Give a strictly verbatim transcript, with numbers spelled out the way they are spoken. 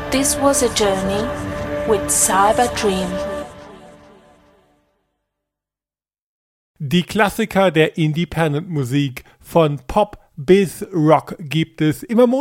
This was a journey with Cyberdream. Die Klassiker der Independent-Musik von Pop bis Rock gibt es immer